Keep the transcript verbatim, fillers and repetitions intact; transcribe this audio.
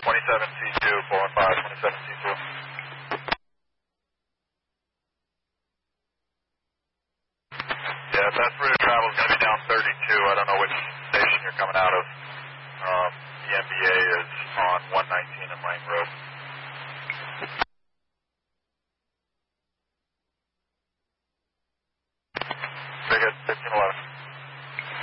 twenty-seven C two, four one five, twenty-seven C two. Yeah, that route of travel is going to be down thirty-two. I don't know which station you're coming out of. Um, the N B A is on one nineteen and Lane Road.